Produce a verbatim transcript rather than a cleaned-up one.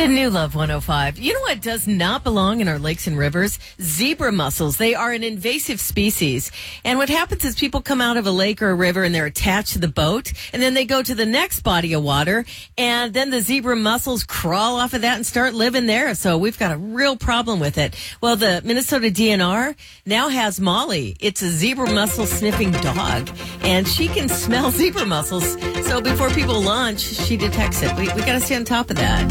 New Love one oh five. You know what does not belong in our lakes and rivers? Zebra mussels. They are an invasive species. And what happens is people come out of a lake or a river and they're attached to the boat. And then they go to the next body of water. And then the zebra mussels crawl off of that and start living there. So we've got a real problem with it. Well, the Minnesota D N R now has Molly. It's a zebra mussel sniffing dog. And she can smell zebra mussels. So before people launch, she detects it. We, we got to stay on top of that.